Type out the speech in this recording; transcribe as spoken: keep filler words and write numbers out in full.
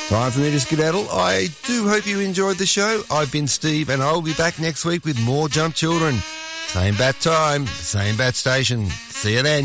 Time for me to skedaddle. I do hope you enjoyed the show. I've been Steve, and I'll be back next week with more Jump Children. Same bat time, same bat station. See you then.